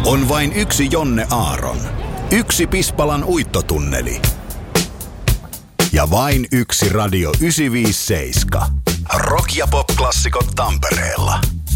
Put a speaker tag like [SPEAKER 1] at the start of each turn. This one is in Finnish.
[SPEAKER 1] On vain yksi Jonne Aaron. Yksi Pispalan uittotunneli. Ja vain yksi Radio 957. Rock- ja pop-klassikot Tampereella.